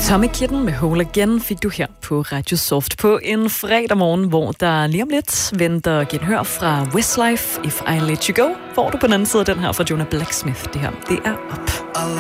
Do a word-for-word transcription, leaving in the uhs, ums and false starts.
Tommy Kitten med Whole Again fik du her på Radio Soft på en fredag morgen, hvor der lige om lidt venter genhør fra Westlife, If I Let You Go, hvor du på den anden side af den her fra Jonah Blacksmith. Det her, det er op.